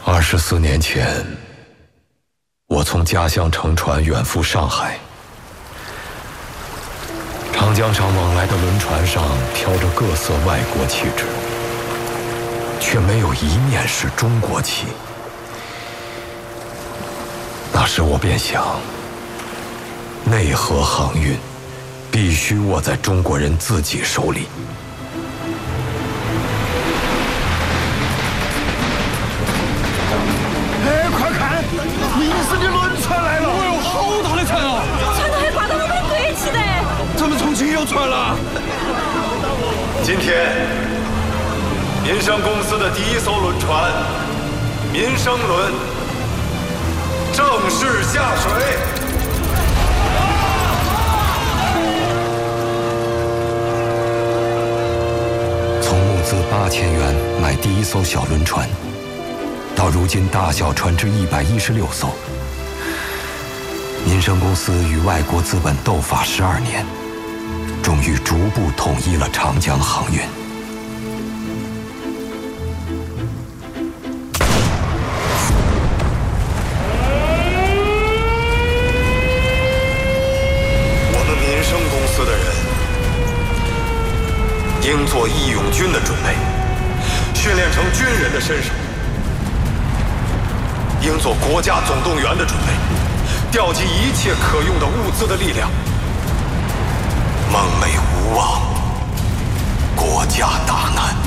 24年前，我从家乡乘船远赴上海。长江上往来的轮船上飘着各色外国旗帜，却没有一面是中国旗。那时我便想，内河航运必须握在中国人自己手里。 哎，快看，明氏的轮船来了！ 哦哟，好大的船啊！ 船头还挂着我们的国旗的。 咱们重庆有船了。 今天，民生公司的第一艘轮船“民生轮”正式下水。从募资8000元买第一艘小轮船，到如今大小船只116艘，民生公司与外国资本斗法12年，终于逐步统一了长江航运。我们民生公司的人应做义勇军的准备，训练成军人的身手；应做国家总动员的准备，调集一切可用的物资的力量。梦寐无望，国家大难。